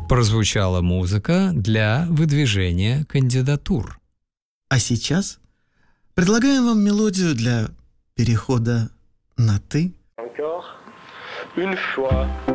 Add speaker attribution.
Speaker 1: Прозвучала музыка для выдвижения кандидатур.
Speaker 2: А сейчас предлагаем вам мелодию для перехода на «ты».
Speaker 3: Encore une fois.